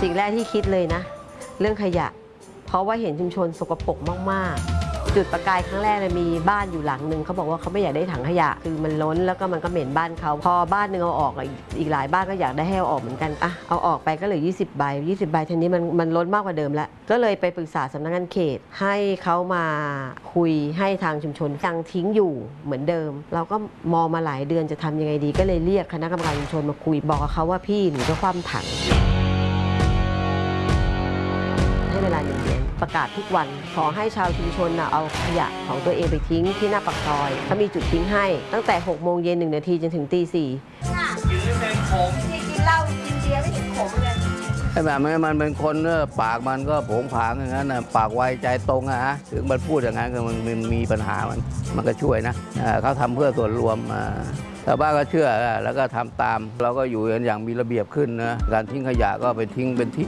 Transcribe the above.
สิ่งแรกที่คิดเลยนะเรื่องขยะเพราะว่าเห็นชุมชนสกปรกมากๆจุดประกายครั้งแรกเลยมีบ้านอยู่หลังนึงเขาบอกว่าเขาไม่อยากได้ถังขยะคือมันล้นแล้วก็มันก็เหม็นบ้านเขาพอบ้านนึงเอาออกอีกหลายบ้านก็อยากได้ให้เอาออกเหมือนกันอ่ะเอาออกไปก็เหลือ20 ใบ20 ใบทีนี้มันล้นมากกว่าเดิมแล้วก็เลยไปปรึกษาสำนักงานเขตให้เขามาคุยให้ทางชุมชนยังทิ้งอยู่เหมือนเดิมเราก็มองมาหลายเดือนจะทำยังไงดีก็เลยเรียกคณะกรรมการชุมชนมาคุยบอกกับเขาว่าพี่หนูจะคว่ำถังให้เวลา1 เดือนประกาศทุกวันขอให้ชาวชุมชนเอาขยะของตัวเองไปทิ้งที่หน้าปากซอยเขามีจุดทิ้งให้ตั้งแต่6 โมงเย็น1 นาทีจนถึงตี 4 กินไม่เป็นขมกินเหล้ากินเบียร์ไม่เห็นขมเลยไอ้แบบนี้มันเป็นคนปากมันก็โผงผางอย่างนั้นนะปากไวใจตรงอะฮะถึงมันพูดอย่างนั้นก็มันมีปัญหามันก็ช่วยนะเขาทำเพื่อส่วนรวมชาวบ้านก็เชื่อแล้วก็ทำตามเราก็อยู่กันอย่างมีระเบียบขึ้นนะการทิ้งขยะก็ไปทิ้งเป็นที่